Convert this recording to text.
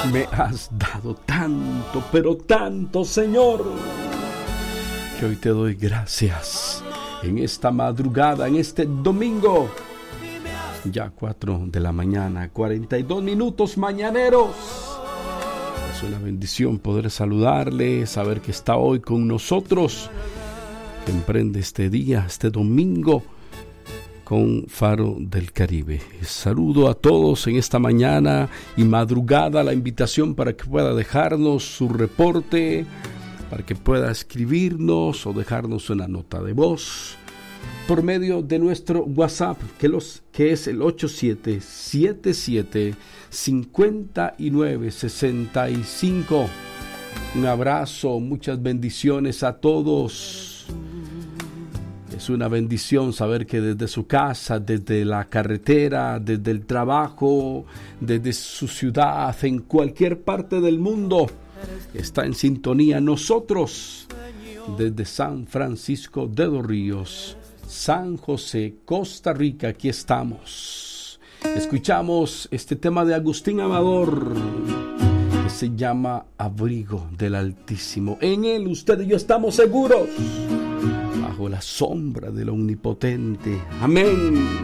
Me has dado tanto, pero tanto, Señor, que hoy te doy gracias en esta madrugada, en este domingo. Ya 4 de la mañana, 42 minutos mañaneros. Es una bendición poder saludarle, saber que está hoy con nosotros, que emprende este día, este domingo, con Faro del Caribe. Saludo a todos en esta mañana y madrugada, la invitación para que pueda dejarnos su reporte, para que pueda escribirnos o dejarnos una nota de voz por medio de nuestro WhatsApp, que es el 8777-5965. Un abrazo, muchas bendiciones a todos. Es una bendición saber que desde su casa, desde la carretera, desde el trabajo, desde su ciudad, en cualquier parte del mundo, está en sintonía. Nosotros, desde San Francisco de los Ríos, San José, Costa Rica, aquí estamos. Escuchamos este tema de Agustín Amador, que se llama Abrigo del Altísimo. En él usted y yo estamos seguros, bajo la sombra del Omnipotente. Amén.